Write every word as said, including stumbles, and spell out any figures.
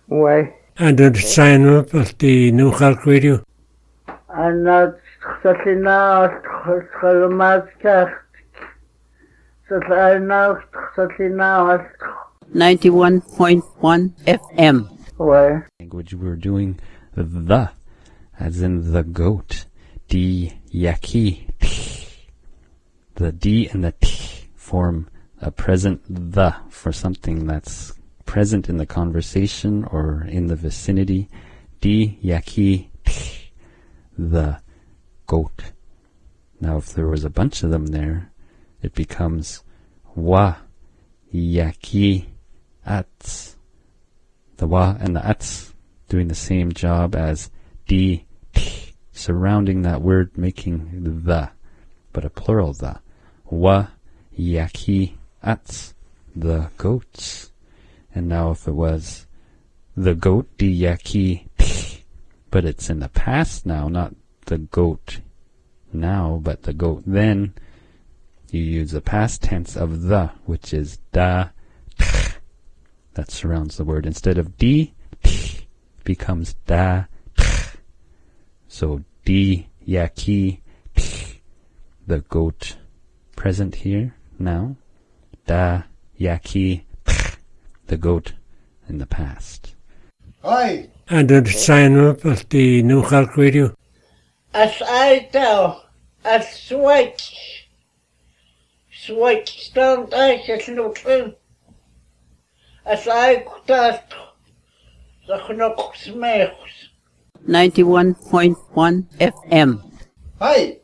Why? And the sign up of the New Halk Radio. And not Salina Salamaska. Salina Salina. ninety-one point one F M. Why? Language we're doing the, as in the goat. D, yaki, t. The D and the T form a present the for something that's present in the conversation or in the vicinity. D, yaki, t. The goat. Now if there was a bunch of them there, it becomes wa, yaki, ats. The wa and the ats doing the same job as D, T, surrounding that word, making the, but a plural the. Wa, yaki, ats, the goats. And now if it was the goat, D, yaki, T, but it's in the past now, not the goat now, but the goat then, you use the past tense of the, which is da, t, that surrounds the word. Instead of D, T becomes da, t. So D, yaki, T, the goat present here now. Da, yaki, T, the goat in the past. Hi. And the sign up of the New Halk Radio. As I tell, as switch. Switch stand I just looking. As I could ask the knock smells. ninety-one point one F M. Hi.